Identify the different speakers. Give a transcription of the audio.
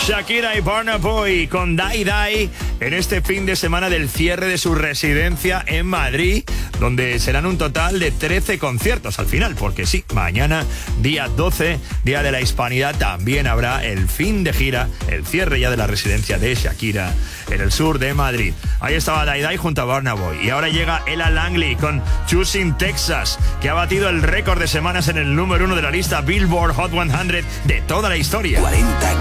Speaker 1: Shakira y Burna Boy con Die Die en este fin de semana del cierre de su residencia en Madrid, donde serán un total de 13 conciertos al final, porque sí, mañana, día 12, Día de la Hispanidad, también habrá el fin de gira, el cierre ya de la residencia de Shakira en el sur de Madrid. Ahí estaba Die Die junto a Burna Boy. Y ahora llega Ella Langley con Choosing Texas, que ha batido el récord de semanas en el número 1 de la lista Billboard Hot 100 de toda la historia.
Speaker 2: 40